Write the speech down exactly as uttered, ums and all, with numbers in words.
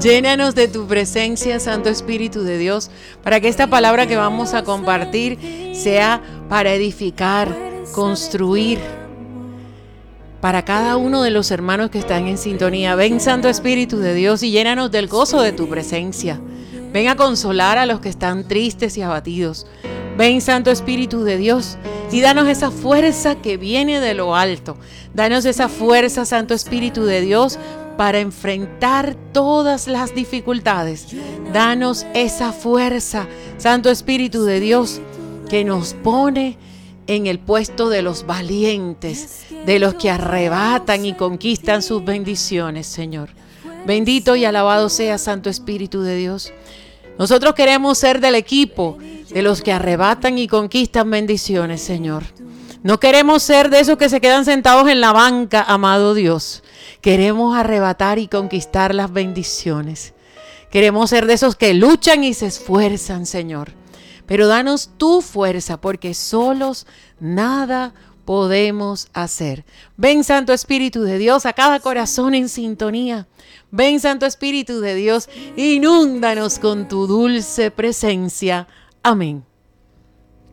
Llénanos de tu presencia, Santo Espíritu de Dios, para que esta palabra que vamos a compartir sea para edificar, construir, para cada uno de los hermanos que están en sintonía. Ven, Santo Espíritu de Dios, y llénanos del gozo de tu presencia. Ven a consolar a los que están tristes y abatidos. Ven, Santo Espíritu de Dios, y danos esa fuerza que viene de lo alto. Danos esa fuerza, Santo Espíritu de Dios, para enfrentar todas las dificultades. Danos esa fuerza, Santo Espíritu de Dios, que nos pone en el puesto de los valientes, de los que arrebatan y conquistan sus bendiciones, Señor. Bendito y alabado sea, Santo Espíritu de Dios. Nosotros queremos ser del equipo de los que arrebatan y conquistan bendiciones, Señor. No queremos ser de esos que se quedan sentados en la banca, amado Dios. Queremos arrebatar y conquistar las bendiciones. Queremos ser de esos que luchan y se esfuerzan, Señor. Pero danos tu fuerza, porque solos nada podemos hacer. Ven, Santo Espíritu de Dios, a cada corazón en sintonía. Ven, Santo Espíritu de Dios, inúndanos con tu dulce presencia. Amén.